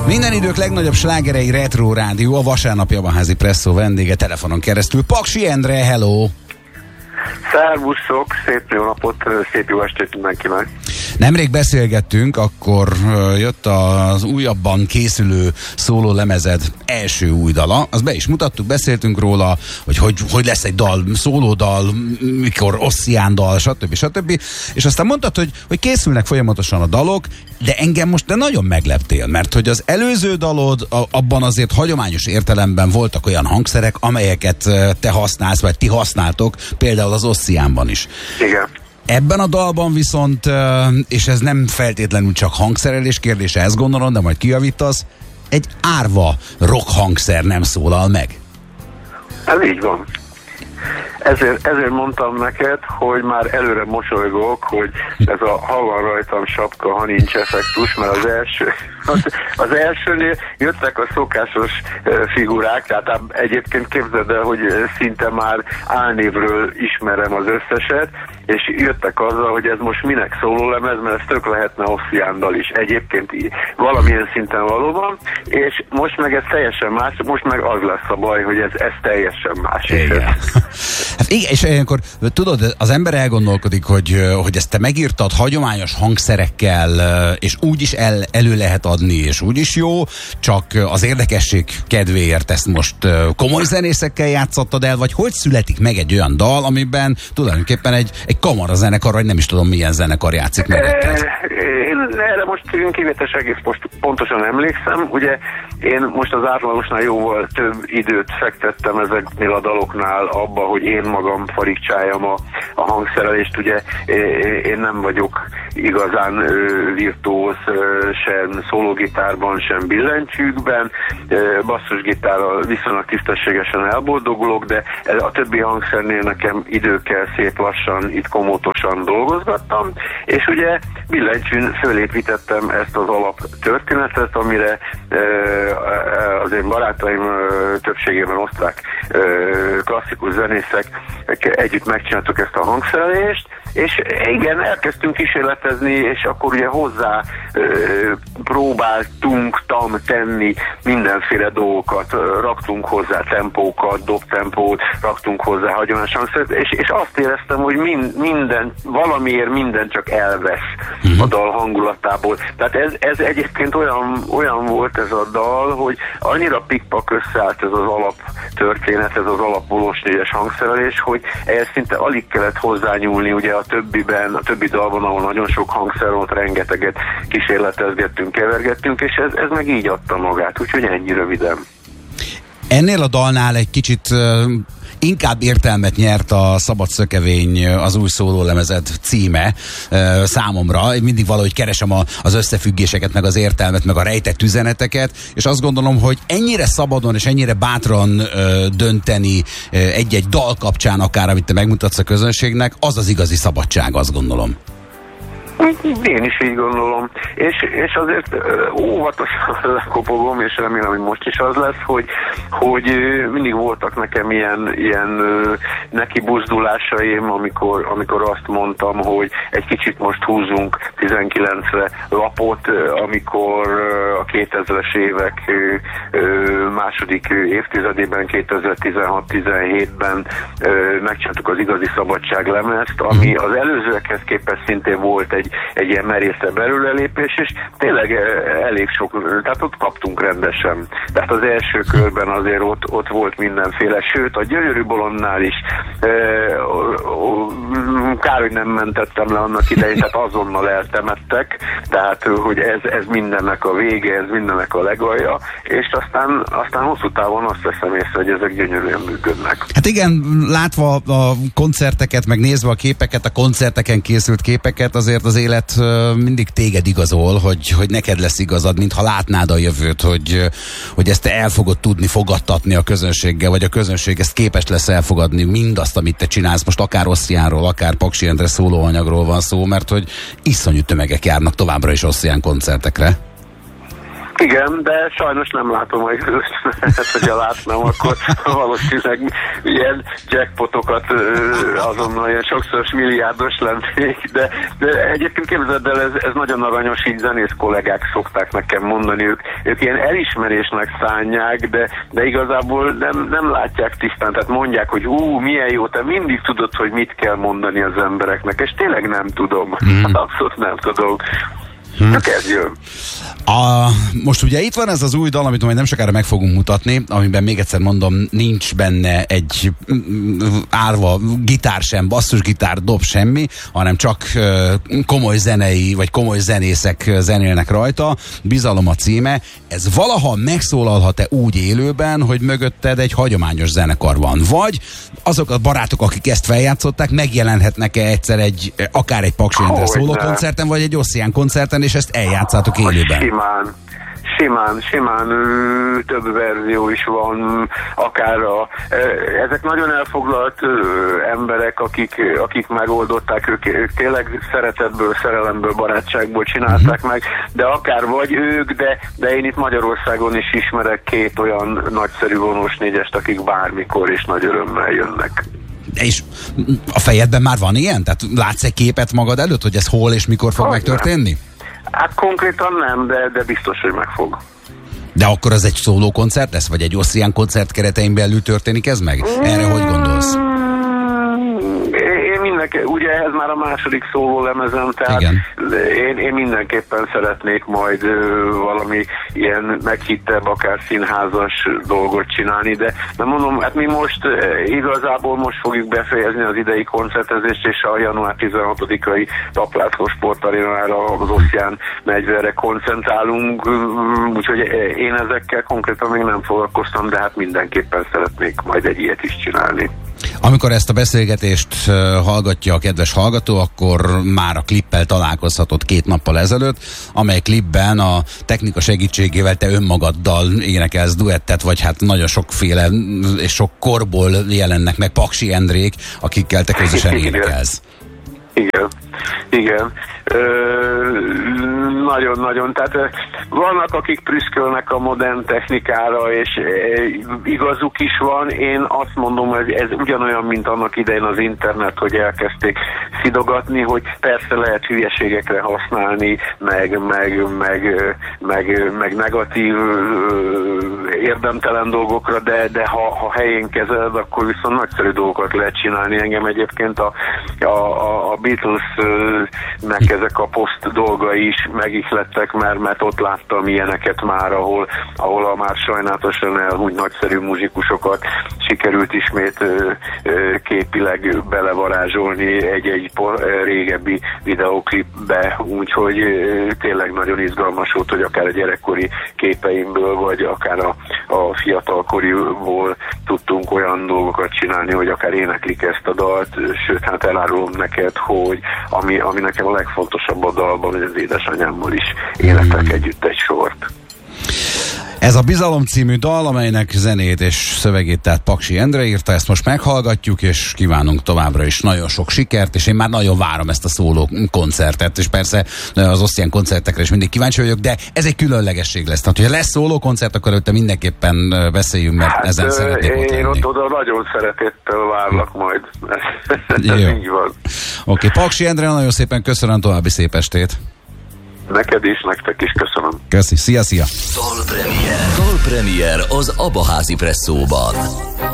Minden idők legnagyobb slágerei Retro Rádió, a vasárnapi Javanházi Presszó vendége telefonon keresztül. Paksi Endre, hello! Szervuszok, szép jó napot, szép jó estét mindenkinek! Nemrég beszélgettünk, akkor jött az újabban készülő szóló lemezed első új dala. Azt be is mutattuk, beszéltünk róla, hogy lesz egy dal, szólódal, mikor Ossian dal, stb. És aztán mondtad, hogy készülnek folyamatosan a dalok, de engem most de nagyon megleptél, mert hogy az előző dalod, abban azért hagyományos értelemben voltak olyan hangszerek, amelyeket te használsz, vagy ti használtok, például az Ossianban is. Igen. Ebben a dalban viszont, és ez nem feltétlenül csak hangszerelés kérdése, ezt gondolom, de majd kijavítasz, egy árva rock hangszer nem szólal meg. Ez így van. Ezért mondtam neked, hogy már előre mosolygok, hogy ez a ha van rajtam sapka, ha nincs effektus, mert az elsőnél jöttek a szokásos figurák, tehát egyébként képzeld el, hogy szinte már álnévről ismerem az összeset, és jöttek azzal, hogy ez most minek szólólemez, mert ez tök lehetne Ossiandal is. Egyébként valamilyen szinten valóban, és most meg ez teljesen más, most meg az lesz a baj, hogy ez teljesen más. Igen. Hát igen, és ilyenkor, tudod, az ember elgondolkodik, hogy ezt te megírtad hagyományos hangszerekkel, és úgy is elő lehet adni, és úgy is jó, csak az érdekesség kedvéért ezt most komoly zenészekkel játszottad el, vagy hogy születik meg egy olyan dal, amiben tulajdonképpen egy kamarazenekar, vagy nem is tudom milyen zenekar játszik meg. Én erre most kivételes egész pontosan emlékszem. Ugye én most az átlagosnál jóval több időt fektettem ezeknél a daloknál abba, hogy én magam farigcsáljam a hangszerelést. Ugye én nem vagyok igazán virtuóz sem szólógitárban, sem billentyűkben. Basszusgitárral viszonylag tisztességesen elboldogulok, de a többi hangszernél nekem időkkel szép lassan, itt komótosan dolgozgattam, és ugye billentyűn fölépítettem ezt az alaptörténetet, amire az én barátaim többségében osztrák klasszikus zenészek együtt megcsináltuk ezt a hangszerelést, és igen, elkezdtünk kísérletezni, és akkor ugye hozzá próbáltunk tenni mindenféle dolgokat, raktunk hozzá tempókat, dobtempót, raktunk hozzá hagyományos hangszert, és azt éreztem, hogy valamiért minden csak elvesz a dal hangulatából. Tehát ez egyébként olyan volt ez a dal, hogy annyira pikpak összeállt ez az alaptörténet, ez az alapbolós négyes hangszerelés, hogy ehhez szinte alig kellett hozzányúlni, ugye a többi dalban, ahol nagyon sok hangszer volt, rengeteget kísérletezgettünk, kevergettünk, és ez meg így adta magát, úgyhogy ennyi röviden. Ennél a dalnál egy kicsit inkább értelmet nyert a Szabad Szökevény, az új szólólemezed címe számomra. Mindig valahogy keresem az összefüggéseket, meg az értelmet, meg a rejtett üzeneteket, és azt gondolom, hogy ennyire szabadon és ennyire bátran dönteni egy-egy dal kapcsán, akár amit te megmutatsz a közönségnek, az az igazi szabadság, azt gondolom. Én is így gondolom, és azért óvatosan lekopogom, és remélem, hogy most is az lesz, hogy mindig voltak nekem ilyen neki buzdulásaim, amikor azt mondtam, hogy egy kicsit most húzzunk 19-re lapot, amikor a 2000-es évek második évtizedében, 2016-17-ben megcsináltuk az Igazi Szabadság lemezt, ami az előzőekhez képest szintén volt egy ilyen merészebb előrelépés, és tényleg elég sok, tehát ott kaptunk rendesen. Tehát az első körben azért ott volt mindenféle, sőt a Gyönyörű Bolondnál is kár, hogy nem mentettem le annak idején, tehát azonnal eltemettek, tehát hogy ez mindennek a vége, ez mindennek a legalja, és aztán hosszú távon azt veszem észre, hogy ezek gyönyörűen működnek. Hát igen, látva a koncerteket, meg nézve a képeket, a koncerteken készült képeket, azért az élet mindig téged igazol, hogy neked lesz igazad, mintha látnád a jövőt, hogy ezt te el fogod tudni fogadtatni a közönséggel, vagy a közönség ezt képes lesz elfogadni, mindazt, amit te csinálsz, most akár Ossianról, akár Paksi Endre szólóanyagról van szó, mert hogy iszonyú tömegek járnak továbbra is Ossian koncertekre. Igen, de sajnos nem látom, hogy hogyha látnám, akkor valószínűleg ilyen jackpotokat azonnal ilyen sokszoros milliárdos lennék, de egyébként képzeld el, ez nagyon aranyos, így zenész kollégák szokták nekem mondani, ők ilyen elismerésnek szánják, de igazából nem látják tisztán, tehát mondják, hogy milyen jó, te mindig tudod, hogy mit kell mondani az embereknek, és tényleg nem tudom, abszolút nem tudom. Csak ez jön. Most ugye itt van ez az új dal, amit majd nem sokára meg fogunk mutatni, amiben még egyszer mondom, nincs benne egy árva gitár sem, basszusgitár, dob, semmi, hanem csak komoly zenei, vagy komoly zenészek zenélnek rajta. Bizalom a címe. Ez valaha megszólalhat-e úgy élőben, hogy mögötted egy hagyományos zenekar van? Vagy azok a barátok, akik ezt feljátszották, megjelenhetnek-e egyszer akár egy Paksi Endre szólókoncerten, vagy egy Ossian koncerten, és ezt eljátszátok élőben? Simán több verzió is van, akár ezek nagyon elfoglalt emberek, akik megoldották, ők tényleg szeretetből, szerelemből, barátságból csinálták meg, de akár vagy ők, de én itt Magyarországon is ismerek két olyan nagyszerű vonós négyest, akik bármikor is nagy örömmel jönnek. És a fejedben már van ilyen? Tehát látsz egy képet magad előtt, hogy ez hol és mikor fog megtörténni? Hát konkrétan nem, de biztos, hogy meg fog. De akkor az egy szólókoncert lesz? Vagy egy Ossian koncert keretein belül történik ez meg? Erre hogy gondolsz? Ugye ez már a második szólólemezem, tehát én mindenképpen szeretnék majd valami ilyen meghittebb, akár színházas dolgot csinálni, de mondom, hát mi most igazából most fogjuk befejezni az idei koncertezést, és a január 16-ai Taplászló Sportarénára, az Ossian 40-re koncentrálunk, úgyhogy én ezekkel konkrétan még nem foglalkoztam, de hát mindenképpen szeretnék majd egy ilyet is csinálni. Amikor ezt a beszélgetést hallgatja a kedves hallgató, akkor már a klippel találkozhatott 2 nappal ezelőtt, amely klipben a technika segítségével te önmagaddal énekelsz duettet, vagy hát nagyon sokféle és sok korból jelennek meg Paksi Endrék, akikkel te közösen énekelsz. Igen. Nagyon-nagyon, tehát vannak, akik prüszkölnek a modern technikára, és igazuk is van. Én azt mondom, hogy ez ugyanolyan, mint annak idején az internet, hogy elkezdték szidogatni, hogy persze lehet hülyeségekre használni, meg negatív, érdemtelen dolgokra, de ha helyén kezeled, akkor viszont nagyszerű dolgokat lehet csinálni. Engem egyébként a Beatles-nek ezek a poszt dolgai is megihlettek, mert ott láttam ilyeneket már, ahol a már sajnálatosan elhúgy nagyszerű muzsikusokat sikerült ismét képileg belevarázsolni egy régebbi videóklipbe, úgyhogy tényleg nagyon izgalmas volt, hogy akár a gyerekkori képeimből, vagy akár a fiatalkoriból tudtunk olyan dolgokat csinálni, hogy akár éneklik ezt a dalt, sőt, hát elárulom neked, hogy ami nekem a legfontosabb a dalban, hogy az édesanyámmal is éneklek együtt egy sort. Ez a Bizalom című dal, amelynek zenét és szövegét tehát Paksi Endre írta, ezt most meghallgatjuk, és kívánunk továbbra is nagyon sok sikert, és én már nagyon várom ezt a szóló koncertet, és persze az Ossian koncertekre is mindig kíváncsi vagyok, de ez egy különlegesség lesz. Tehát, hogyha lesz szóló koncert, akkor előtte mindenképpen beszéljünk, mert ezen szeretnék ott lenni. Én ott oda nagyon szeretettel várlak majd. Ez így van. Oké, Paksi Endre, nagyon szépen köszönöm, további szép estét. Neked is, nektek is köszönöm. Köszi, szia! Dal Premier az Abaházi Presszóban.